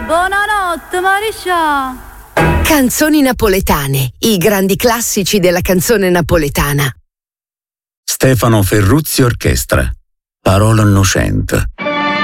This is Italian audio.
Buonanotte, Mariscia. Canzoni napoletane, i grandi classici della canzone napoletana. Stefano Ferruzzi Orchestra. Parola innocente.